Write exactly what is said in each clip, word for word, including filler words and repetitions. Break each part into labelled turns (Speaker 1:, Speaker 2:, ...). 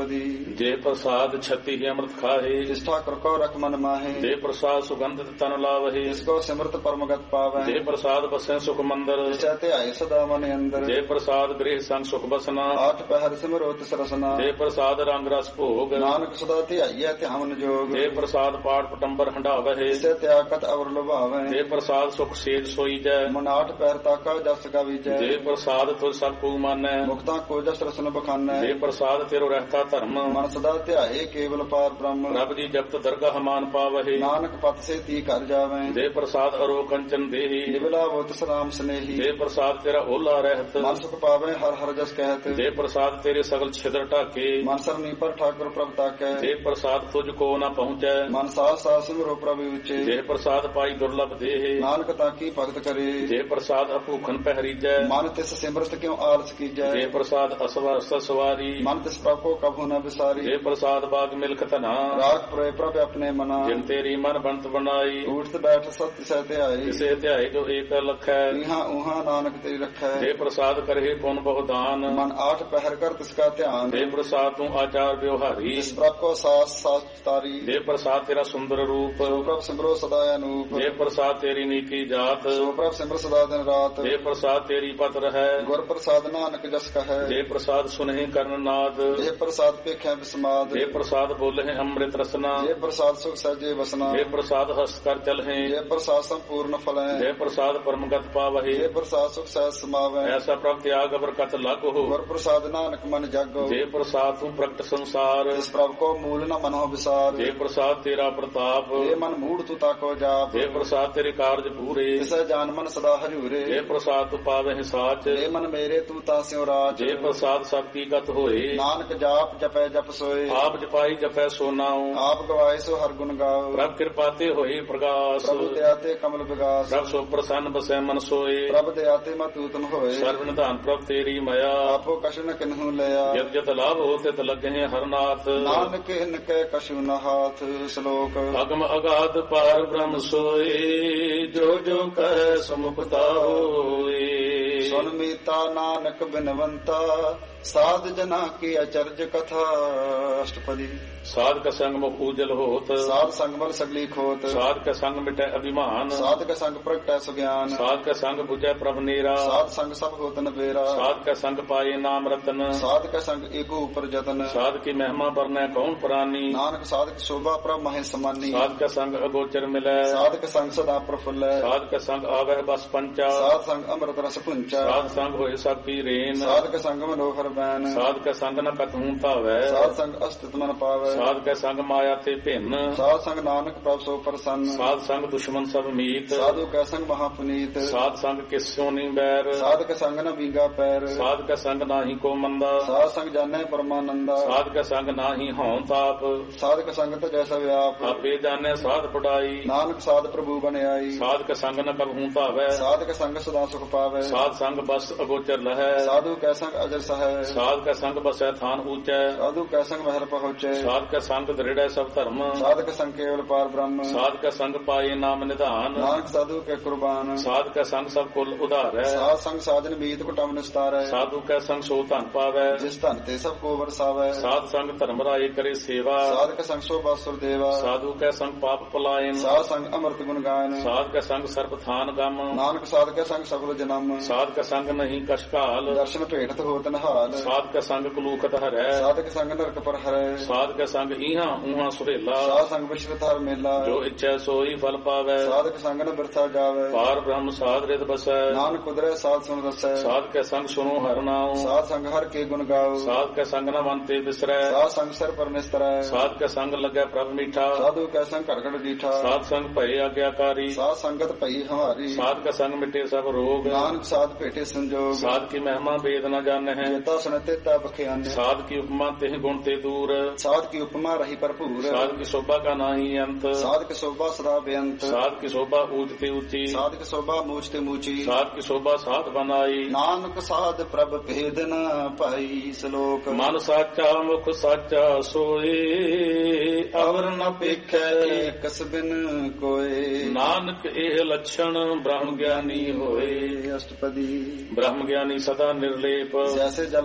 Speaker 1: अष्टपदी।
Speaker 2: जे प्रसाद छति ही अमृत खाहे,
Speaker 1: जिस ठाकुर को रख मन माहे,
Speaker 2: जे प्रसाद सुगंधित तन लावहे,
Speaker 1: जिसको सिमृत परमगत पावे,
Speaker 2: जे प्रसाद बसे सुख मंदिर,
Speaker 1: चाहते आए सदा मन अंदर,
Speaker 2: जे प्रसाद गृह संग सुख बसना,
Speaker 1: आठ पहर सिमरो तिस रसना,
Speaker 2: जे प्रसाद रंग रस भोग,
Speaker 1: नानक सदा ध्याइयै ध्यान जोग,
Speaker 2: जे प्रसाद पाठ पटंबर हंडावहे,
Speaker 1: जिसे त्यागत अवर लुभावे,
Speaker 2: जे प्रसाद सुख सेज सोई जै,
Speaker 1: मन आठ पैर ताका जस का विजय,
Speaker 2: जे प्रसाद तुझ सब को मानै,
Speaker 1: मुक्ता को जस रसन बखानै,
Speaker 2: जे प्रसाद तेरो रहता धर्म,
Speaker 1: मन सदा ध्याए केवल पार ब्रह्म,
Speaker 2: रब जी जपत दरगाह मान पावहे,
Speaker 1: नानक पत से ती कर जावे,
Speaker 2: जे प्रसाद अरो कंचन देही,
Speaker 1: निबला वो तिस राम स्नेही,
Speaker 2: जे प्रसाद तेरा ओला रहत,
Speaker 1: मन सुख पावे हर हर जस कहत,
Speaker 2: जे प्रसाद तेरे सगल छिद्र ढाके,
Speaker 1: मन सरनी पर ठाकुर प्रभ ताकै,
Speaker 2: जे प्रसाद तुझको न पहुँचै,
Speaker 1: मन सास सास सिमरो प्रभु उच्चे,
Speaker 2: जे प्रसाद पाई दुर्लभ देहे,
Speaker 1: नानक ताकी भगत करे,
Speaker 2: जे प्रसाद अभूखन पहरीजै,
Speaker 1: मन तिस सिमरत क्यों आलस कीजै,
Speaker 2: जे प्रसाद असवर सवारी,
Speaker 1: मन तिस प्रभ को कभू न बिसारी,
Speaker 2: जे प्रसाद बाग मिल्क तना,
Speaker 1: राग प्रय प्रभ अपने मना,
Speaker 2: जिन तेरी मन बनत बनाई,
Speaker 1: उठत बैठ सत्य सहते आई,
Speaker 2: जिसे ध्याय जो एक लख है,
Speaker 1: इहाँ उहाँ नानक तेरी रखै,
Speaker 2: जे प्रसाद करहे पुन बहुदान,
Speaker 1: मन आठ पहर कर तिसका ध्यान,
Speaker 2: जे प्रसाद तू आचार व्यवहारी,
Speaker 1: जिस प्रभ को सास सास तारी,
Speaker 2: जे प्रसाद तेरा सुंदर रूप,
Speaker 1: सो प्रभ सिमरो सदा अनूप,
Speaker 2: जे प्रसाद तेरी नीकी जात,
Speaker 1: सो प्रभ सिमर सदा दिन रात,
Speaker 2: जे प्रसाद तेरी पत्र है,
Speaker 1: गुर प्रसाद नानक जस कहे,
Speaker 2: जे प्रसाद सुनहि कर्ण नाद,
Speaker 1: जे प्रसाद पेखे विस्माद,
Speaker 2: जे प्रसाद बोले अमृत रसना,
Speaker 1: जे प्रसाद सुख सहजे बसना,
Speaker 2: जे प्रसाद हंस कर चलहे,
Speaker 1: जे प्रसाद संपूर्ण फलै,
Speaker 2: जे प्रसाद परमगत पावहे,
Speaker 1: जे प्रसाद सुख सहज समावै,
Speaker 2: ऐसा प्रभ त्याग बरकत लाग हो,
Speaker 1: गुर प्रसाद नानक मन जागो,
Speaker 2: जे प्रसाद तू प्रकट संसार,
Speaker 1: जिस प्रभ को मूल न मनो विसार,
Speaker 2: जे प्रसाद तेरा प्रताप,
Speaker 1: जे मन मूढ़ तू ताको जाप,
Speaker 2: जे प्रसाद तेरे कारज पूरे,
Speaker 1: जिसे जान मन सदा हजूरे,
Speaker 2: जे प्रसाद तू पावे साच,
Speaker 1: जे मन मेरे तू तास्यो राज,
Speaker 2: जे प्रसाद सब की गत होए,
Speaker 1: नानक जाप जपै जप सोए,
Speaker 2: आप जपाई जपै सो नाउ,
Speaker 1: आप गवाए सो हर गुण गाओ,
Speaker 2: प्रभ कृपाते होए प्रकाश,
Speaker 1: प्रभु दयाते कमल विगास,
Speaker 2: प्रभ सो प्रसन्न बसै मन सोए,
Speaker 1: प्रभ दयाते मतूतन होए,
Speaker 2: सर्व निधान प्रभ तेरी मया,
Speaker 1: आपो कछु न किन्हु लया,
Speaker 2: जत जत लाभ हो तित लगे हरनाथ,
Speaker 1: नानक इनके कछु न हाथ। श्लोक
Speaker 2: अगम अगाध पार ब्रह्म सोए, जो जो कह समुपता होए,
Speaker 1: सुन मीता नानक बिनवंता, साध जना की अचर्ज कथा। अष्टपदी।
Speaker 2: साध का संग मुख उजल होत,
Speaker 1: साध संग बल सगली खोत,
Speaker 2: साध का संग मिटै अभिमान,
Speaker 1: साध का संग प्रगटै सुज्ञान,
Speaker 2: साध का संग बुझै प्रभ नेरा,
Speaker 1: साध संग सब होत न बेरा,
Speaker 2: साध का संग पाए नाम रतन,
Speaker 1: साध का संग एको ऊपर जतन,
Speaker 2: साध की महिमा बरनै कौन प्राणी,
Speaker 1: नानक साध की शोभा प्रभ महे समानी,
Speaker 2: साध का संग अगोचर मिलै,
Speaker 1: साध का संग सदा प्रफुल्ल,
Speaker 2: साध का संग आवह बस पंचा,
Speaker 1: साध संग अमृत रस पुंचा,
Speaker 2: साध संग होए सब की रेन,
Speaker 1: साध का संग मनोहर बैन,
Speaker 2: साध का संग न कतहूं पावै,
Speaker 1: साध संग अस्तित्व मन पावै,
Speaker 2: साध का संग माया ते भिन्न,
Speaker 1: साध संग नानक प्रभ सो प्रसन्न,
Speaker 2: साध संग दुश्मन सब मीत,
Speaker 1: साधु का संग महापुनीत,
Speaker 2: साध संग किस सोनी बैर,
Speaker 1: साध का संग न बींगा पैर,
Speaker 2: साध का संग नाही को मंदा,
Speaker 1: साध संग जाने परमानंदा,
Speaker 2: साध का संग नाही हों ताप,
Speaker 1: साध का संग तो जैसा व्याप,
Speaker 2: आपे जाने साध पढ़ाई,
Speaker 1: नानक साध प्रभु बने आई,
Speaker 2: साध का संग न कबहूं पावै,
Speaker 1: साध का संग सदा सुख पावै,
Speaker 2: साध संग बस अगोचर लहै,
Speaker 1: साधु का संग अजर सहै,
Speaker 2: साध का संग बसै थान ऊंचै,
Speaker 1: साधु का संग महल पहुँचे,
Speaker 2: साध का संग दृढ़ सब धर्म,
Speaker 1: साध का संग केवल पार ब्रह्म,
Speaker 2: साध का संग पाए नाम निधान,
Speaker 1: नानक साधु के कुर्बान,
Speaker 2: साध का संग सब कुल उधार है,
Speaker 1: साध संग साधन मीत कुटुंब निस्तार है,
Speaker 2: साधु का संग सो धन पावै,
Speaker 1: जिस धन ते सब को बरसावै,
Speaker 2: साध संग धर्म राय करे सेवा,
Speaker 1: साध का संग शोभा सुर देवा,
Speaker 2: साधु का संग पाप पलायन,
Speaker 1: साध संग अमृत गुण गायन,
Speaker 2: साध का संग सर्प थान गम,
Speaker 1: नानक साध का संग सगल जन्म,
Speaker 2: साध का संग नहीं कशकाल,
Speaker 1: दर्शन भेटत होत नहाल,
Speaker 2: साध का संग कुलूकत हरै,
Speaker 1: साध का संग नरक पर हरै,
Speaker 2: साध का संग इहां उहां सुहेला,
Speaker 1: साध संग विश्वत हर मेला,
Speaker 2: जो इच्छा सोई फल पावै,
Speaker 1: साध का संग न बिरथा जावै,
Speaker 2: पार ब्रह्म साध रित बसै,
Speaker 1: नानक कुदरै साध सुन रसै,
Speaker 2: साध के संग सुनो हर नाम,
Speaker 1: साध संग हर के गुण गाओ,
Speaker 2: साध के संग न मनते बिसरै,
Speaker 1: साध संग सर पर निस्तरै,
Speaker 2: साध के संग लगै प्रभ मीठा,
Speaker 1: साधु का संग घड़घड़ डीठा,
Speaker 2: साध संग भय आज्ञाकारी,
Speaker 1: साध संगत भई हमारी,
Speaker 2: साध का संग मिटे सब रोग,
Speaker 1: नानक साध भेटे संजोग,
Speaker 2: साध की महिमा वेद न जाने है,
Speaker 1: जेता सुनते ता बख्यान,
Speaker 2: साध की उपमा तेह गुण ते दूर,
Speaker 1: साध की उपमा रही भरपूर,
Speaker 2: साध की शोभा का नाही अंत,
Speaker 1: साध की शोभा सदा बेअंत,
Speaker 2: साध की शोभा ऊंचते ऊंची,
Speaker 1: साध की शोभा मूचते मूची,
Speaker 2: साध की शोभा साध बनाई,
Speaker 1: नानक साध प्रभ भेद न पाई। श्लोक
Speaker 2: मन साचा मुख साचा सोए, अवर न पेखै
Speaker 1: कस बिन कोय,
Speaker 2: नानक एह लक्षण ब्रह्म ज्ञानी होए।
Speaker 1: अष्टपदी।
Speaker 2: ब्रह्म ज्ञानी सदा निर्लेप,
Speaker 1: जैसे जल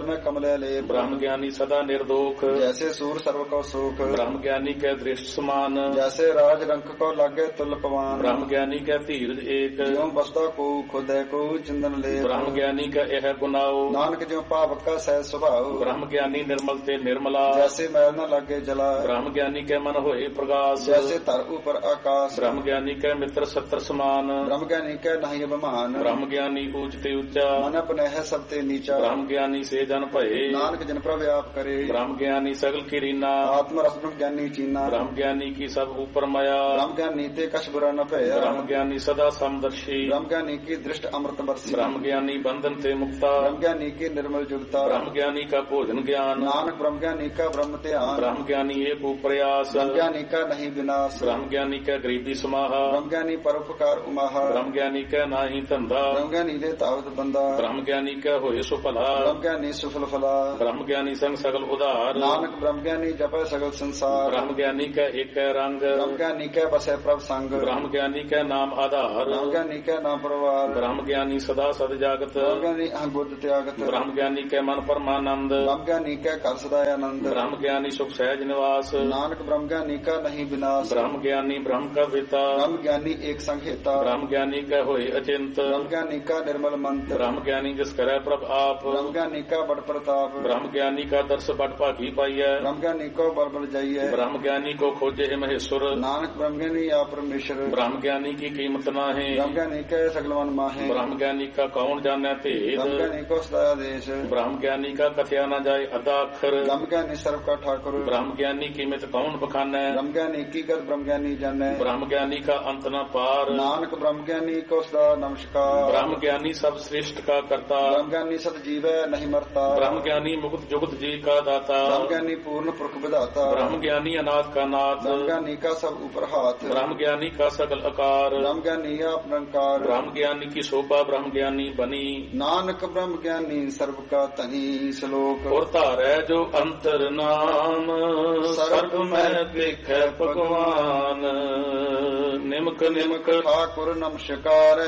Speaker 1: में कमले लेप
Speaker 2: ब्रह्म ज्ञानी सदा निर्दोख
Speaker 1: जैसे सूर सर्व को सुख
Speaker 2: ब्रह्म ज्ञानी कै दृष्ट समान
Speaker 1: जैसे राज रंक को लागे तुल पवान
Speaker 2: ब्रह्म ज्ञानी कै धीरज एक
Speaker 1: ज्यों बसदा को खुदै को चिंदन ले
Speaker 2: ब्रह्म ज्ञानी का यह गुनाओ
Speaker 1: नानक ज्यों पावक का सहज स्वभाव
Speaker 2: ब्रह्म ज्ञानी निर्मल ते निर्मला
Speaker 1: जैसे मैल न लागे जला
Speaker 2: ब्रह्म ज्ञानी के मन होए प्रकाश
Speaker 1: जैसे तर ऊपर आकाश
Speaker 2: ब्रह्म ज्ञानी के मित्र सत्र समान
Speaker 1: ब्रह्म ज्ञानी के नहीं अभिमान
Speaker 2: ब्रह्म ज्ञानी ऊंचते ऊंचा
Speaker 1: मन अपने है सबते नीचा
Speaker 2: ब्रह्म ज्ञानी से जन भये
Speaker 1: नानक जन प्रभ आप करे
Speaker 2: ब्रह्म ज्ञानी सगल की रीना
Speaker 1: आत्म रस ब्रह्म ज्ञानी चीना
Speaker 2: ब्रह्म ज्ञानी की सब ऊपर माया
Speaker 1: ब्रह्म ज्ञानी ते कछ बुरा न भया
Speaker 2: ब्रह्म ज्ञानी सदा समदर्शी
Speaker 1: ब्रह्म ज्ञानी की दृष्ट अमृत बरसी
Speaker 2: ब्रह्म ज्ञानी बंधन ते मुक्ता
Speaker 1: ब्रह्म ज्ञानी की निर्मल जुगता
Speaker 2: ब्रह्म ज्ञानी का भोजन ज्ञान
Speaker 1: नानक ब्रह्म ज्ञानी का ब्रह्म ध्यान
Speaker 2: ब्रह्म ज्ञानी एक प्रयास
Speaker 1: ब्रह्म ज्ञानी का नहीं विनाश
Speaker 2: ब्रह्म ज्ञानी का गरीबी समाहा
Speaker 1: ब्रह्म ज्ञानी परोपकार उमाहा
Speaker 2: ब्रह्म ज्ञानी का नाही धंधा
Speaker 1: ब्रह्म ज्ञानी दे तावत बंदा
Speaker 2: ब्रह्म ज्ञानी का होए सुफला
Speaker 1: ब्रह्म ज्ञानी सुफल फला
Speaker 2: ब्रह्म ज्ञानी संग सगल उदार
Speaker 1: नानक ब्रह्म ज्ञानी जपे सगल संसार
Speaker 2: ब्रह्म ज्ञानी का एक रंग
Speaker 1: ब्रह्म ज्ञानी के बसे प्रभ संग
Speaker 2: ब्रह्म ज्ञानी का नाम आधार
Speaker 1: ब्रह्म ज्ञानी के नाम परवार
Speaker 2: ब्रह्म ज्ञानी सदा सद जागत
Speaker 1: ब्रह्म ज्ञानी अहंगुद त्यागत
Speaker 2: ब्रह्म ज्ञानी के मन परमानंद
Speaker 1: ब्रह्म ज्ञानी के कर सदानंद
Speaker 2: ब्रह्म ज्ञानी सुख सहज निवास
Speaker 1: नानक ब्रह्म ज्ञानी का नहीं विनाश
Speaker 2: ब्रह्म ज्ञानी ब्रह्म का पिता
Speaker 1: ब्रह्म ज्ञानी एक संहिता
Speaker 2: ब्रह्म ज्ञानी का होए अचिंत
Speaker 1: ब्रह्म ज्ञानी का निर्मल मंत्र
Speaker 2: ब्रह्म ज्ञानी जिस करे प्रभ आप
Speaker 1: ब्रह्म ज्ञानी का बड़ प्रताप
Speaker 2: ब्रह्म ज्ञानी का दर्श बड़ भागी पाइय
Speaker 1: ब्रह्म ज्ञानी को बल बल जाइए
Speaker 2: ब्रह्म ज्ञानी को खोजे है महेश्वर
Speaker 1: नानक ब्रह्म ज्ञानी या परमेश्वर
Speaker 2: ब्रह्म ज्ञानी की कीमत ना है
Speaker 1: ब्रह्म ज्ञानी के सगलवन माहे
Speaker 2: ब्रह्म ज्ञानी का कौन जाने भेद
Speaker 1: ब्रह्म ज्ञानी को सदा देश
Speaker 2: ब्रह्म ज्ञानी का कथया न जाए अदा अक्षर
Speaker 1: ब्रह्म ज्ञानी सर्व का ठाकुर
Speaker 2: ब्रह्म ज्ञानी कीमत कौन बखाने
Speaker 1: ब्रह्म ज्ञानी की गत ब्रह्म ज्ञानी जाने
Speaker 2: ब्रह्म ज्ञानी का अंत न पार
Speaker 1: नानक ब्रह्म ज्ञानी को सदा नमस्कार
Speaker 2: ब्रह्म ज्ञानी सब श्रेष्ठ का करता
Speaker 1: ब्रह्म ज्ञानी सद जीव नहीं मरता
Speaker 2: ब्रह्म ज्ञानी मुक्त जुगत जी का दाता
Speaker 1: ब्रह्म ज्ञानी पूर्ण पुरख विधाता
Speaker 2: ब्रह्म ज्ञानी अनाथ का नाथ
Speaker 1: ब्रह्म ज्ञानी का सब ऊपर हाथ
Speaker 2: ब्रह्म ज्ञानी का सकल आकार
Speaker 1: ब्रह्म ज्ञानी आप निरंकार
Speaker 2: ब्रह्म ज्ञानी की शोभा ब्रह्म ज्ञानी बनी
Speaker 1: नानक ब्रह्म ज्ञानी सर्व का तनी श्लोक
Speaker 2: और तारै जो अंतर नाम सर्व में देख भगवान निमक निमक
Speaker 1: ठाकुर नमस्कार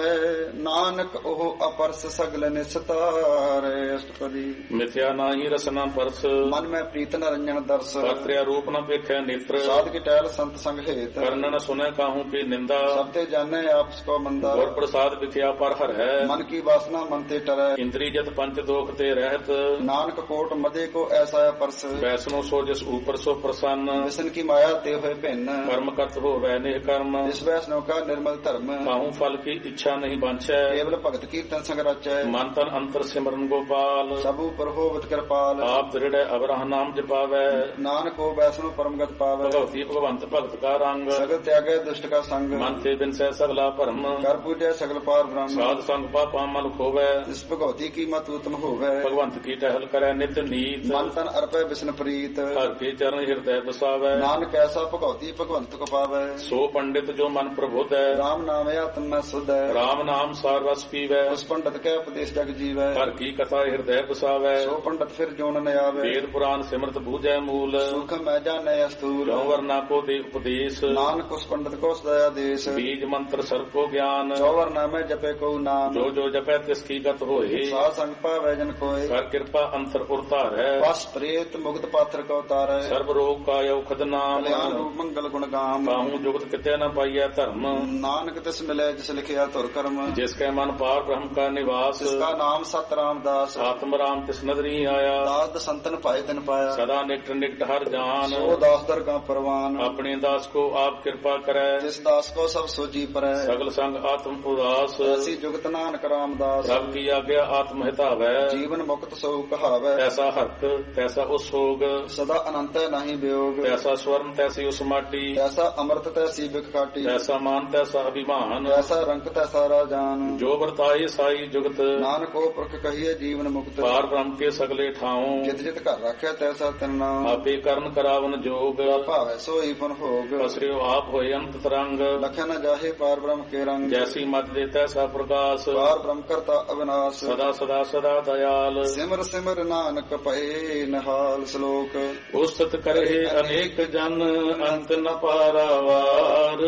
Speaker 1: नानक ओह अपरस सगल निस्तार अष्टपदी
Speaker 2: मिथ्या नाही रसना परस
Speaker 1: मन में प्रीत न रंजन दर्श
Speaker 2: कर्त्या रूप न पेखे नेत्र
Speaker 1: साध की टहल संत संग हेत
Speaker 2: कर्ण न सुने काहू की निंदा
Speaker 1: सबते जाने आपस को मंदा
Speaker 2: और प्रसाद मिथ्या पर हर है
Speaker 1: मन की वासना मन ते टरै
Speaker 2: इंद्री जत पंच दोख ते रहत
Speaker 1: नानक कोट मदे को ऐसा परस
Speaker 2: वैष्णो सो जिस ऊपर सो प्रसन्न
Speaker 1: विष्णु की माया ते हुए भिन्न
Speaker 2: कर्म करत हो वैनिह कर्म
Speaker 1: जिस वैष्णव का निर्मल धर्म
Speaker 2: काहू फल की इच्छा नहीं बांछै
Speaker 1: केवल भगत कीर्तन संग रचै
Speaker 2: मन तन अंतर सिमरन गोपाल
Speaker 1: सब ऊपर होवत कृपाल
Speaker 2: आप दृढ़ अबरह नाम जपावै
Speaker 1: नानक को वैष्णव परमगत पावै
Speaker 2: भगवती भगवंत भगत का रंग
Speaker 1: सगल त्यागे दुष्ट का संग
Speaker 2: मन ते बिन सै सगला भरम
Speaker 1: कर पूजै सगल पार ब्रह्म
Speaker 2: साध संग पापा मल खोवै
Speaker 1: जिस भगवती की मत उत्तम होवै
Speaker 2: भगवंत की टहल करै नित नीत
Speaker 1: मन तन अर्पै विष्णु प्रीत
Speaker 2: हर के चरण हृदय बसावै
Speaker 1: नानक ऐसा भगवती भगवंत को पावै
Speaker 2: सो पंडित जो मन प्रबुद्ध है
Speaker 1: राम नाम आत्म में शुद्ध है
Speaker 2: राम नाम सार रस पीवै
Speaker 1: उस पंडित के उपदेश जग जीवै
Speaker 2: हर की कथा हृदय बसावै
Speaker 1: सो पंडित फिर जोन न आवे
Speaker 2: वेद पुराण सिमरत बूझै मूल
Speaker 1: सुख मैं जाने स्थूल
Speaker 2: चौवरना को दे उपदेश
Speaker 1: नानक उस पंडित को सदा देश
Speaker 2: बीज मंत्र सर्व को ज्ञान
Speaker 1: चौवरना में जपे को नाम
Speaker 2: जो जो जपै तिसकी गत होए
Speaker 1: साध संग पावै जन कोय
Speaker 2: कर कृपा अंतर उतार है
Speaker 1: बस प्रेत मुक्त पात्र को उतारै
Speaker 2: सर्व रोग का औखद नाम
Speaker 1: कल्याण रूप मंगल गुण गाम
Speaker 2: काहू जुगत किते न पाइय धर्म
Speaker 1: नानक तिस मिले जिस लिखिया तुर कर्म
Speaker 2: जिसके मन पार ब्रह्म का निवास
Speaker 1: जिसका नाम सत रामदास
Speaker 2: आत्म राम तिस नदरी आया
Speaker 1: दास संतन पाए दिन पाया
Speaker 2: सदा निकट निकट हर जान
Speaker 1: सो दास दरगा परवान
Speaker 2: अपने दास को आप कृपा करे
Speaker 1: जिस दास को सब सोजी परै
Speaker 2: सगल संग आत्म उदास
Speaker 1: ऐसी जुगत नानक रामदास
Speaker 2: रब की आज्ञा आत्म हितावै
Speaker 1: जीवन मुक्त सो कहावै
Speaker 2: तैसा हर्क तैसा उसोग
Speaker 1: सदा अनंत नहीं वियोग
Speaker 2: तैसा स्वर्ण तैसी उस माटी
Speaker 1: तैसा अमृत तैसी बिक काटी
Speaker 2: तैसा मान तैसा अभिमान
Speaker 1: तैसा रंग तैसा राजान
Speaker 2: जो वर्ताए साई जुगत
Speaker 1: नानक को पुरख कहिए जीवन मुक्त
Speaker 2: पार ब्रह्म के सगले ठाऊं
Speaker 1: जित जित कर रखे तैसा तिन्ना
Speaker 2: आपे कर्ण करावन जोग
Speaker 1: भावै सोई पुन भोग
Speaker 2: असरियो आप होए अंत तरंग
Speaker 1: लख न जाहे पार ब्रह्म के रंग
Speaker 2: जैसी मत दे तैसा प्रकाश
Speaker 1: पार ब्रह्म करता अविनाश
Speaker 2: सदा सदा सदा दयाल
Speaker 1: सिमर सिमर नानक पए नहाल श्लोक
Speaker 2: उस्तत करे अनेक जन अंत न पारावार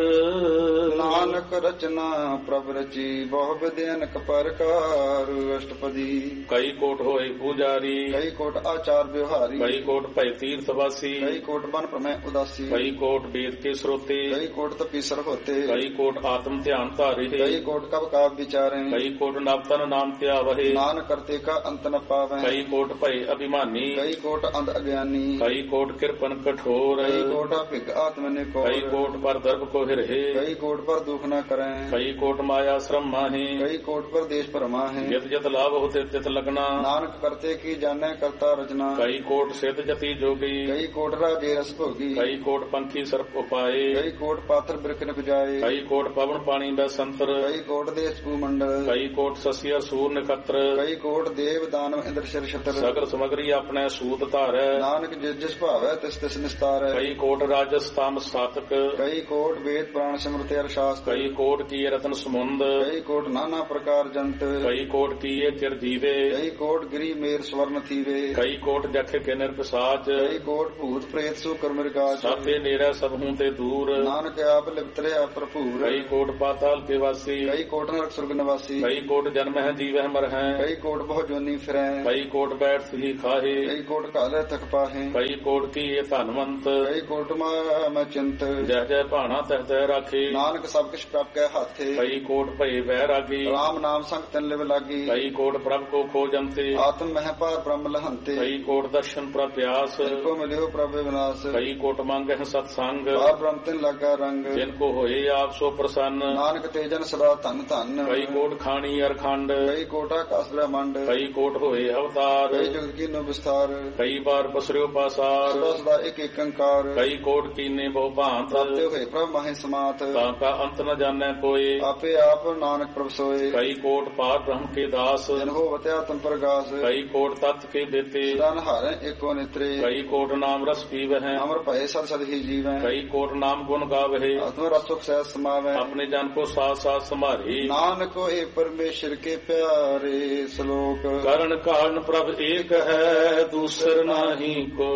Speaker 1: ਨਾਨਕ ਰਚਨਾ ਪ੍ਰਭ ਰਚੀ ਬਹੁ ਵਿਧ ਅਨਕ ਪ੍ਰਕਾਰ ਅਸ਼ਟਪਦੀ।
Speaker 2: ਕਈ ਕੋਟ ਹੋਏ ਪੂਜਾਰੀ
Speaker 1: ਕਈ ਕੋਟ ਆਚਾਰ ਵਿਵਹਾਰੀ
Speaker 2: ਕਈ ਕੋਟ ਭੈ ਤੀਰਥ ਵਾਸੀ
Speaker 1: ਕਈ ਕੋਟ ਬਨ ਪ੍ਰਮੈ ਉਦਾਸੀ
Speaker 2: ਕਈ ਕੋਟ ਵੇਦ ਕੇ ਸਰੋਤੇ
Speaker 1: ਕਈ ਕੋਟ ਤਪੀਸਰ ਹੋਤੇ
Speaker 2: ਕਈ ਕੋਟ ਆਤਮ ਧਿਆਨ ਧਾਰੇ
Speaker 1: ਕਈ ਕੋਟ ਕਬ ਕਾਬ ਵਿਚਾਰੇ
Speaker 2: ਕਈ ਕੋਟ ਨਵਤਨ ਨਾਮ ਧਿਆਵਹਿ
Speaker 1: ਨਾਨਕ ਕਰਤੇ ਕਾ ਅੰਤ ਨ ਪਾਵੈ
Speaker 2: ਕਈ ਕੋਟ ਭੈ ਅਭਿਮਾਨੀ
Speaker 1: ਕਈ ਕੋਟ ਅੰਧ ਅਗਿਆਨੀ
Speaker 2: ਕਈ ਕੋਟ ਕਿਰਪਨ ਕਠੋਰ
Speaker 1: ਕਈ ਕੋਟ ਭਿਗ ਆਤਮ ਨੇ ਕੋ
Speaker 2: ਕਈ ਕੋਟ ਪਰ ਦਰਬ ਕੋ ਹਿਰਹਿ
Speaker 1: ਕਈ ਕੋਟ ਪਰ ਦੁਖ ਨ ਕਰੈ
Speaker 2: ਕਈ ਕੋਟ ਮਾਇਆ ਸ਼ਰਮ ਮਾਹੇ
Speaker 1: ਕਈ ਕੋਟ ਪਰ ਦੇਸ਼ ਭਰਮਾ ਹੈ
Speaker 2: ਜਿਤ ਜਿਤ ਲਾਭ ਹੋਤੇ ਤਿਤ ਲਗਨਾ
Speaker 1: ਨਾਨਕ ਕਰਤੇ ਕੀ ਜਾਣੈ ਕਰਤਾ ਰਚਨਾ
Speaker 2: ਕਈ ਕੋਟ ਸਿਧ ਜਤੀ ਜੋਗੀ
Speaker 1: ਕਈ ਕੋਟ ਰਾਜੇ ਰਸ ਭੋਗੀ
Speaker 2: ਕਈ ਕੋਟ ਪੰਖੀ ਸਰਪ ਉਪਾਏ
Speaker 1: ਕਈ ਕੋਟ ਪਾਤਰ ਬਿਰਖ ਨ ਬਜਾਏ
Speaker 2: ਕਈ ਕੋਟ ਪਵਨ ਪਾਣੀ ਦਾ ਸੰਤਰ
Speaker 1: ਕਈ ਕੋਟ ਦੇਸ਼ ਭੂ ਮੰਡਲ
Speaker 2: ਕਈ ਕੋਟ ਸਸਿਆ ਸੂਰ ਨਖਤਰ
Speaker 1: ਕਈ ਕੋਟ ਦੇਵ ਦਾਨਵ ਇੰਦਰ ਸ਼ਰ ਛਤਰ
Speaker 2: ਸਗਲ ਸਮਗਰੀ ਆਪਣੇ ਸੂਤ ਧਾਰੈ
Speaker 1: ਨਾਨਕ ਜਿਸ ਜਿਸ ਭਾਵੈ ਤਿਸ ਤਿਸ ਨਿਸਤਾਰੈ
Speaker 2: ਕਈ ਕੋਟ ਰਾਜਸ ਤਾਮ ਸਾਤਕ
Speaker 1: ਕਈ ਕੋਟ ਵੇਦ ਪ੍ਰਾਣ ਸਿਮਰਤਿ ਅਰ ਸ਼ਾਸਤਰ
Speaker 2: ਕਈ ਕੋਟ ਕੀ ਰਤਨ ਸਮੁੰਦ
Speaker 1: ਕਈ ਕੋਟ ਨਾਨਾ ਪ੍ਰਕਾਰ ਜੰਤ
Speaker 2: ਕਈ ਕੋਟ ਕੀਏ ਚਿਰ ਜੀਵੇ
Speaker 1: ਕਈ ਕੋਟ ਗਿਰੀ ਮੇਰ ਸਵਰਨ ਥੀਵੇ
Speaker 2: ਕਈ ਕੋਟ ਜਖ ਕੇ ਨਿਰਪਸਾਚ
Speaker 1: ਕਈ ਕੋਟ ਭੂਤ ਪ੍ਰੇਤ ਸੋ ਕਰਮ ਰਿਕਾਜ
Speaker 2: ਸਾਥੇ ਨੇੜੇ ਸਭ ਹੂੰ ਤੇ ਦੂਰ
Speaker 1: ਨਾਨਕ ਆਪ ਲਿਪਤਰਿਆ ਭਰਪੂਰ
Speaker 2: ਕਈ ਕੋਟ ਪਾਤਾਲ ਕੇ ਵਾਸੀ
Speaker 1: ਕਈ ਕੋਟ ਨਰਕ ਸੁਰਗ ਨਿਵਾਸੀ
Speaker 2: ਕਈ ਕੋਟ ਜਨਮ ਹੈ ਜੀਵਹਿ ਮਰ ਹੈ
Speaker 1: ਕਈ ਕੋਟ ਬਹੁ ਜੋਨੀ ਫਿਰੈ
Speaker 2: ਕਈ ਕੋਟ ਬੈਠ ਹੀ ਖਾਹੇ
Speaker 1: ਕਈ ਕੋਟ ਕਾਲੇ ਤਕ ਪਾਹੇ
Speaker 2: ਕਈ ਕੋਟ ਕੀਏ ਧਨਵੰਤ
Speaker 1: ਕਈ ਕੋਟ ਮੈਂ ਚਿੰਤ
Speaker 2: ਜਹ ਜਹ ਭਾਣਾ ਤਹ ਤਹ ਰਾਖੇ
Speaker 1: ਨਾਨਕ ਸਭ ਕਿਛ ਪ੍ਰਭ ਕੈ ਹਾਥੇ
Speaker 2: ਕਈ ਕੋਟ ਭਏ ਵੈਰਾਗੀ
Speaker 1: ਰਾਮ ਨਾਮ ਸੰਗ ਤਨ ਲਿਵ ਲਾਗੀ
Speaker 2: ਕਈ ਕੋਟ ਪ੍ਰਭ ਕੋ ਖੋਜੰਤੇ
Speaker 1: ਆਤਮ ਮਹਿ ਪਾਰ ਬ੍ਰਹਮ ਲਹੰਤੇ
Speaker 2: ਕਈ ਕੋਟ ਦਰਸ਼ਨ ਪ੍ਰਭ ਪਿਆਸ
Speaker 1: ਕੋ ਮਿਲਿਓ ਪ੍ਰਭ ਵਿਨਾਸ਼
Speaker 2: ਕਈ ਕੋਟ ਮੰਗਹਿ ਸਤ ਸੰਗ
Speaker 1: ਪਾਰ ਬ੍ਰਹਮ ਤਿਨ ਲਾਗਾ ਰੰਗ
Speaker 2: ਜਿਨ ਕੋ ਹੋਏ ਆਪ ਸੋ ਪ੍ਰਸੰਨ
Speaker 1: ਨਾਨਕ ਤੇਜਨ ਸਦਾ ਧਨ ਧਨ
Speaker 2: ਕਈ ਕੋਟ ਖਾਣੀ ਅਰਖੰਡ
Speaker 1: ਕਈ ਕੋਟ ਆਕਾਸ ਬ੍ਰਹਮੰਡ
Speaker 2: ਕਈ ਕੋਟ ਹੋਏ ਅਵਤਾਰ
Speaker 1: ਕਈ ਜੁਗ ਕੀਨੋ ਵਿਸਤਾਰ
Speaker 2: ਕਈ ਬਾਰ ਪਸਰਿਓ ਪਾਸਾਰ
Speaker 1: ਸਦਾ ਸਦਾ ਇੱਕ ਇੱਕ ਅੰਕਾਰ
Speaker 2: ਕਈ ਕੋਟ ਕੀਨੇ ਬਹੁ ਭਾਂਤ
Speaker 1: ਪ੍ਰਾਪਤੇ ਹੋਏ ਪ੍ਰਭ ਮਾਹਿ ਸਮਾਤ
Speaker 2: ਤਾਂ ਕਾ ਅੰਤ ਨ ਜਾਣੈ ਕੋਏ
Speaker 1: ਆਪੇ ਆਪ ਨਾਨਕ ਪ੍ਰਭ ਸੋਏ
Speaker 2: ਕਈ ਕੋਟ ਪਾਰ ਬ੍ਰਹਮ ਕੇ ਦਾਸ
Speaker 1: ਜਨ ਹੋਵਤਿ ਆਤਮ ਪ੍ਰਗਾਸ
Speaker 2: ਕਈ ਕੋਟ ਤਤ ਕੇ ਦੇਤੇ
Speaker 1: ਸਦਾ ਨਹਾਰੈ ਏਕੋ ਨਿਤਰੇ
Speaker 2: ਕਈ ਕੋਟ ਨਾਮ ਰਸ ਪੀਵਹਿ
Speaker 1: ਅਮਰ ਭਏ ਸਦ ਸਦ ਹੀ ਜੀਵੈ
Speaker 2: ਕਈ ਕੋਟ ਨਾਮ ਗੁਣ ਗਾਵਹਿ
Speaker 1: ਆਤਮ ਰਸ ਸੁਖ ਸਹਿ ਸਮਾਵੈ
Speaker 2: ਆਪਣੇ ਜਨ ਕੋ ਸਾਥ ਸਾਥ ਸੰਭਾਰੀ
Speaker 1: ਨਾਨਕ ਹੋਏ ਪਰਮੇਸ਼ਰ ਕੇ ਪਿਆਰੇ ਸ਼ਲੋਕ
Speaker 2: ਕਰਨ ਕਾਰਨ ਪ੍ਰਭ ਏਕ ਹੈ ਦੂਸਰ ਨਾਹੀ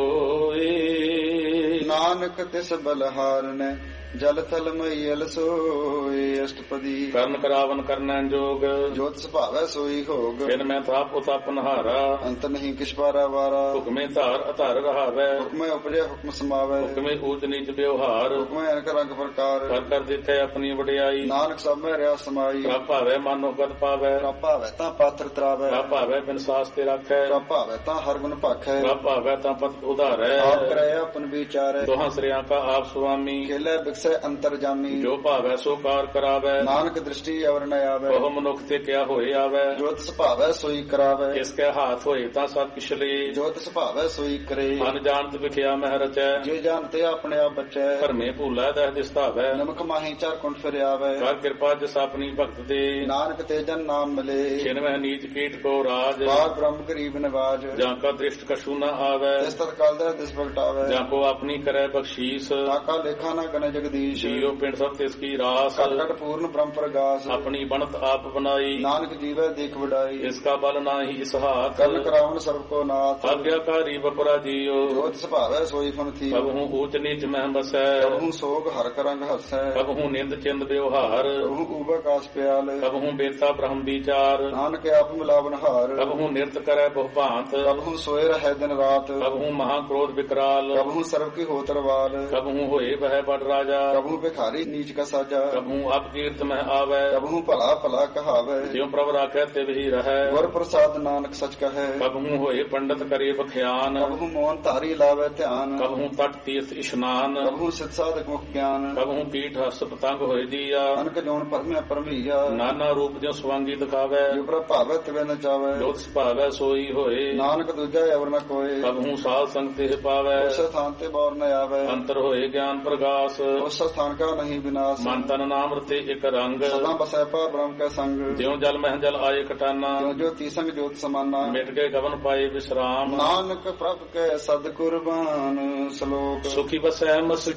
Speaker 2: ਕੋਏ
Speaker 1: ਨਾਨਕ ਤਿਸ ਬਲਹਾਰਨੈ ਜਲ ਥਲ ਮਈਲ ਸੋਏ ਅਸ਼ਟਪਦੀ
Speaker 2: ਕਰਨ ਕਰਾਵਨ ਕਰਨੈ ਜੋਗ
Speaker 1: ਜੋਤ ਸੁਭਾਵੈ ਸੋਈ ਹੋਗ
Speaker 2: ਬਿਨ ਮੈਂ ਤਾਪ ਉਤਪ ਨਹਾਰਾ
Speaker 1: ਅੰਤ ਨਹੀਂ ਕਿਛ ਬਾਰਾ ਵਾਰਾ
Speaker 2: ਹੁਕਮੇ ਧਾਰ ਅਧਾਰ ਰਹਾਵੈ
Speaker 1: ਹੁਕਮੈ ਉਪਜੈ ਹੁਕਮ ਸਮਾਵੈ
Speaker 2: ਹੁਕਮੇ ਊਚ ਨੀਚ ਵਿਵਹਾਰ
Speaker 1: ਹੁਕਮੈ ਅਨਕ ਰੰਗ ਪ੍ਰਕਾਰ
Speaker 2: ਕਰ ਕਰ ਦਿੱਤੇ ਆਪਣੀ ਵਡਿਆਈ
Speaker 1: ਨਾਨਕ ਸਭ ਮੈਂ ਰਿਆ ਸਮਾਈ
Speaker 2: ਪ੍ਰਭ ਭਾਵੈ ਮਨੋ ਗਤ ਪਾਵੈ
Speaker 1: ਪ੍ਰਭ ਭਾਵੈ ਤਾਂ ਪਾਤਰ ਤਰਾਵੈ
Speaker 2: ਪ੍ਰਭ ਭਾਵੈ ਬਿਨ ਸਾਸ ਤੇ ਰੱਖੈ
Speaker 1: ਪ੍ਰਭ ਭਾਵੈ ਤਾਂ ਹਰ ਗੁਣ ਭਾਖੈ
Speaker 2: ਪ੍ਰਭ ਭਾਵੈ ਤਾਂ ਪਤ ਉਧਾਰੈ
Speaker 1: ਆਪ ਕਰੈ ਆਪਨ ਵਿਚਾਰੈ
Speaker 2: ਦੋਹਾਂ ਸ੍ਰਿਆਂ ਕਾ ਆਪ ਸੁਆਮੀ
Speaker 1: ਖੇਲੇ ਬਿਕਸੈ ਅੰਤਰ ਜਾਮੀ
Speaker 2: ਜੋ ਭਾਵੈ ਸੋ ਕਾਰ ਕਰਾਵੈ
Speaker 1: ਨਾਨਕ ਦ੍ਰਿਸ਼ਟੀ ਅਵਰ ਨ ਆਵੈ
Speaker 2: ਬਹੁ ਮਨੁੱਖ ਤੇ ਕਿਆ ਹੋਏ ਆਵੈ
Speaker 1: ਜੋ ਤਿਸ ਭਾਵੈ ਸੋਈ ਕਰਾਵੈ
Speaker 2: ਇਸ ਕੇ ਹਾਥ ਹੋਏ ਤਾਂ ਸਭ ਕਿਛਲੇ
Speaker 1: ਜੋ ਤਿਸ ਭਾਵੈ ਸੋਈ ਕਰੇ
Speaker 2: ਮਨ ਜਾਣਤ ਵਿਖਿਆ ਮਹਿ ਰਚੈ
Speaker 1: ਜੇ ਜਾਣਤੇ ਆਪਣੇ ਆਪ ਬਚੈ
Speaker 2: ਧਰਮੇ ਭੂਲਾ ਦਹਿ ਦਿਸਤਾਵੈ
Speaker 1: ਨਮਕ ਮਾਹੀ ਚਾਰ ਕੁੰਠ ਫਿਰ ਆਵੈ
Speaker 2: ਕਰ ਕਿਰਪਾ ਜਿਸ ਆਪਣੀ ਭਗਤ ਦੇ
Speaker 1: ਨਾਨਕ ਤੇ ਜਨ ਨਾਮ ਮਿਲੇ
Speaker 2: ਛਿਨਵਹਿ ਨੀਚ ਕੀਟ ਕੋ ਰਾਜ
Speaker 1: ਬਾਰ ਬ੍ਰਹਮ ਗਰੀਬ ਨਿਵਾਜ
Speaker 2: ਜਾਂ ਕਾ ਦ੍ਰਿਸ਼ਟ ਕਛੂ ਨ ਆਵੈ
Speaker 1: ਇਸ ਤਰ ਕਾਲ ਦਾ ਦਿਸ ਪ੍ਰਗਟਾਵੈ
Speaker 2: ਜਾਂ ਕੋ ਆਪਣੀ ਕਰੈ ਬਖਸ਼ੀਸ
Speaker 1: ਤਾਕਾ ਲੇਖਾ ਨਾ ਗਨ ਜਗਦੀਸ਼
Speaker 2: ਜੀਉ ਪਿੰਡ ਸਭ ਤਿਸ ਕੀ ਰਾਸ
Speaker 1: ਘਟ ਘਟ ਪੂਰਨ ਬ੍ਰਹਮ ਪ੍ਰਗਾਸ
Speaker 2: ਆਪਣੀ ਬਣਤ ਆਪ ਬਣਾਈ
Speaker 1: ਨਾਨਕ ਜੀਵੈ ਦੇਖ ਵਡਾਈ
Speaker 2: ਇਸ ਕਾ ਬਲ ਨਾਹੀ ਇਸ ਹਾਥ
Speaker 1: ਕਰਨ ਕਰਾਵਨ ਸਰਬ ਕੋ ਨਾਥ
Speaker 2: ਆਗਿਆਕਾਰੀ ਬਪਰਾ ਜੀਉ
Speaker 1: ਜੋਤ ਸੁਭਾਵੈ ਸੋਈ ਫਨ ਥੀ
Speaker 2: ਕਬਹੂ ਊਚ ਨੀਚ ਮਹਿ ਬਸੈ
Speaker 1: ਕਬਹੂ ਸੋਗ ਹਰ ਕਰੰਗ ਹਸੈ
Speaker 2: ਕਬਹੂ ਨਿੰਦ ਚਿੰਦ ਵਿਵਹਾਰ
Speaker 1: ਕਬਹੂ ਊਬਕਾਸ ਪਿਆਲ
Speaker 2: ਕਬਹੂ ਬੇਤਾ ਬ੍ਰਹਮ ਵਿਚਾਰ
Speaker 1: ਨਾਨਕ ਆਪ ਮਿਲਾਵਨ ਹਾਰ
Speaker 2: ਕਬਹੂ ਨਿਰਤ ਕਰੈ ਬਹੁ ਭਾਂਤ
Speaker 1: ਕਬਹੂ ਸੋਏ ਰਹਿ ਦਿਨ ਰਾਤ
Speaker 2: ਕਬਹੂ ਮਹਾ ਕ੍ਰੋਧ ਵਿਕਰਾਲ
Speaker 1: ਕਬਹੂ ਸਰਬ ਕੀ ਹੋਤਰਵਾਲ
Speaker 2: ਕਬਹੂ ਹੋਏ ਬਹਿ ਬੜ ਰਾਜਾ
Speaker 1: ਕਬਹੂ ਭਿਖਾਰੀ ਨੀਚ ਕਾ ਸਾਜਾ
Speaker 2: ਕਬਹੂ ਅਪ ਕੀਰਤ ਮਹਿ ਆਵੈ
Speaker 1: ਕਬਹੂ ਭਲਾ ਭਲਾ ਕਹਾਵੈ
Speaker 2: ਜਿਉ ਪ੍ਰਭ ਰਾਖੈ ਤਿਵ ਹੀ ਰਹੈ
Speaker 1: ਗੁਰ ਪ੍ਰਸਾਦ ਨਾਨਕ ਸਚ ਕਹੈ
Speaker 2: ਕਬਹੂ ਹੋਏ ਪੰਡਤ ਕਰੇ ਬਖਿਆਨ
Speaker 1: ਕਬਹੂ ਮੋਹਨ ਧਾਰੀ ਲਾਵੈ ਧਿਆਨ
Speaker 2: ਕਬਹੂ ਤਟ ਤੀਰਥ ਇਸ਼ਨਾਨ
Speaker 1: ਕਬਹੂ ਸਿਧ ਸਾਧਕ ਮੁਖ ਗਿਆਨ
Speaker 2: ਕਬਹੂ ਪੀਠ ਹਸ ਪਤੰਗ ਹੋਏ ਦੀਆ
Speaker 1: ਅਨਕ ਜੋਨ ਪਰਮਿਆ ਪਰਮਈਆ
Speaker 2: ਨਾਨਾ ਰੂਪ ਜਿਉ ਸਵਾਂਗੀ ਦਿਖਾਵੈ
Speaker 1: ਜੋ ਪ੍ਰਭ ਭਾਵੈ ਤਿਵੈ ਨ ਚਾਵੈ
Speaker 2: ਜੋਤ ਸੁਭਾਵੈ ਸੋਈ ਹੋਏ
Speaker 1: ਨਾਨਕ ਦੂਜਾ ਅਵਰ ਨ ਕੋਏ
Speaker 2: ਕਬਹੂ ਸਾਧ ਸੰਗ ਤੇ ਪਾਵੈ
Speaker 1: ਉਸ ਸਥਾਨ ਤੇ ਬੌਰ ਨ ਆਵੈ
Speaker 2: ਅੰਤਰ ਹੋਏ ਗਿਆਨ ਪ੍ਰਗਾਸ
Speaker 1: ਉਸ ਸਥਾਨ ਕਾ ਨਹੀਂ ਵਿਨਾਸ਼
Speaker 2: ਮਨ ਤਨ ਨਾਮ ਰਤੇ ਇਕ ਰੰਗ
Speaker 1: ਸਦਾ ਬਸੈ ਪਾ ਬ੍ਰਹਮ ਕੈ ਸੰਗ
Speaker 2: ਜਿਉ ਜਲ ਮਹਿ ਜਲ ਆਏ ਕਟਾਨਾ
Speaker 1: ਜੋ ਜੋ ਤੀਸੰਗ ਜੋਤ ਸਮਾਨਾ
Speaker 2: ਮਿਟ ਗਏ ਗਵਨ ਪਾਏ ਵਿਸਰਾਮ
Speaker 1: ਨਾਨਕ ਪ੍ਰਭ ਕੈ ਸਦ ਕੁਰਬਾਨ ਸ਼ਲੋਕ
Speaker 2: ਸੁਖੀ ਬਸੈ ਮਸ